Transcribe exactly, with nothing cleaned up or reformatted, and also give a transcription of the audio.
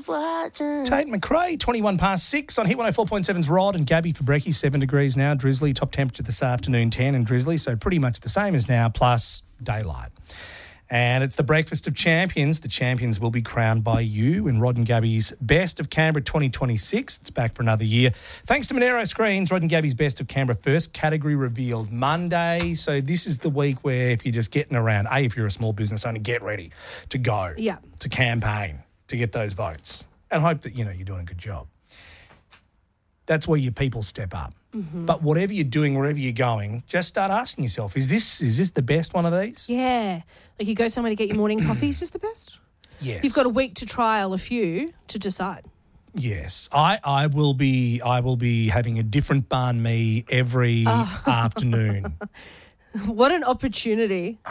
Tate McRae, twenty-one past six on Hit one oh four point seven's Rod and Gabby for brekkie, seven degrees now, drizzly, top temperature this afternoon, ten and drizzly, so pretty much the same as now, plus daylight. And it's the Breakfast of Champions. The champions will be crowned by you in Rod and Gabby's Best of Canberra twenty twenty-six. It's back for another year. Thanks to Monero Screens, Rod and Gabby's Best of Canberra first category revealed Monday. So this is the week where if you're just getting around, A, if you're a small business owner, get ready to go, yeah. to campaign, to get those votes and hope that, you know, you're doing a good job. That's where your people step up. Mm-hmm. But whatever you're doing, wherever you're going, just start asking yourself, is this is this the best one of these? Yeah. Like you go somewhere to get your morning coffee, is this the best? Yes. You've got a week to trial a few to decide. Yes. I, I will be I will be having a different banh mi every Oh. afternoon. What an opportunity.